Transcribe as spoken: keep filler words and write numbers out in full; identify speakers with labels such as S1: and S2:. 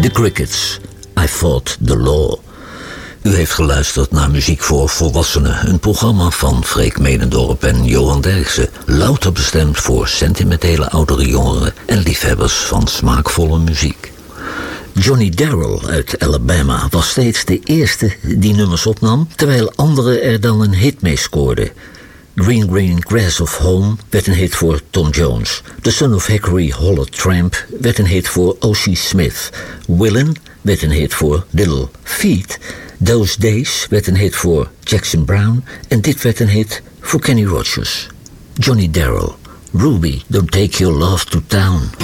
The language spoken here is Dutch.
S1: The Crickets, I Fought the Law. U heeft geluisterd naar Muziek voor Volwassenen, een programma van Freek Medendorp en Johan Derksen, louter bestemd voor sentimentele oudere jongeren en liefhebbers van smaakvolle muziek. Johnny Darrell uit Alabama was steeds de eerste die nummers opnam, terwijl anderen er dan een hit mee scoorden. Green Green Grass of Home werd een hit voor Tom Jones. The Son of Hickory Hollow Tramp werd een hit voor O C. Smith. Willin werd een hit voor Little Feat. Those Days werd een hit voor Jackson Browne. En dit werd een hit voor Kenny Rogers. Johnny Darrell, Ruby, Don't Take Your Love to Town.